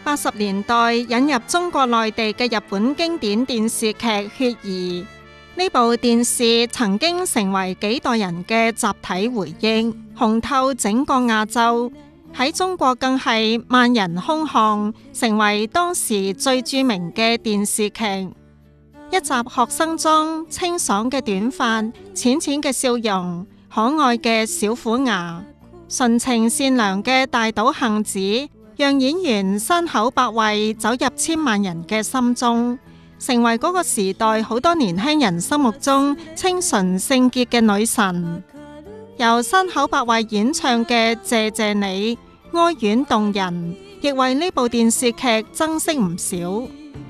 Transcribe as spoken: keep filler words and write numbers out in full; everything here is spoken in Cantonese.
八十年代引入中國內地嘅日本經典電視劇《血兒》，呢部電視曾經成為幾代人嘅集體回憶，紅透整個亞洲，喺中國更係萬人空巷，成為當時最著名嘅電視劇。一集學生裝，清爽嘅短髮，淺淺嘅笑容，可愛嘅小虎牙，純情善良嘅大島杏子，讓演員山口百惠走入千萬人嘅心中，成為嗰個時代好多年輕人心目中清純聖潔嘅女神。由山口百惠演唱嘅《謝謝你》，哀婉動人，亦為呢部電視劇增色唔少。